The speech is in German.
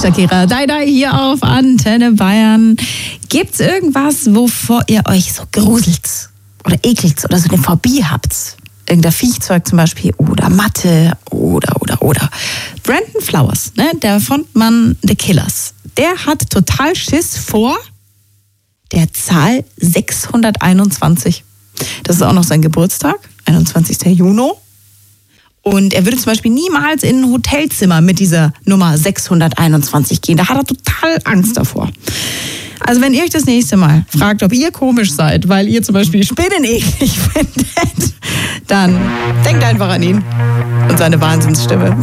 Shakira, Dai hier auf Antenne Bayern. Gibt's irgendwas, wovor ihr euch so gruselt oder ekelt oder so eine Phobie habt? Irgendein Viechzeug zum Beispiel oder Mathe oder. Brandon Flowers, ne, der Frontmann The Killers, der hat total Schiss vor der Zahl 621. Das ist auch noch sein Geburtstag, 21. Juni. Und er würde zum Beispiel niemals in ein Hotelzimmer mit dieser Nummer 621 gehen. Da hat er total Angst davor. Also wenn ihr euch das nächste Mal fragt, ob ihr komisch seid, weil ihr zum Beispiel Spinnen eklig findet, dann denkt einfach an ihn und seine Wahnsinnsstimme.